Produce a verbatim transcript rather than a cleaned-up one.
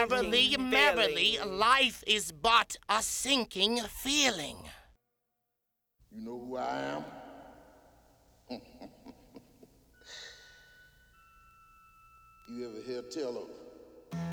Merrily, merrily, life is but a sinking feeling. You know who I am?